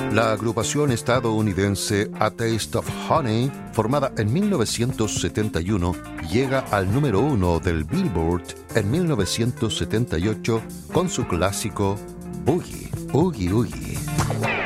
La agrupación estadounidense A Taste of Honey, formada en 1971, llega al número 1 del Billboard en 1978 con su clásico Boogie, Oogie Oogie.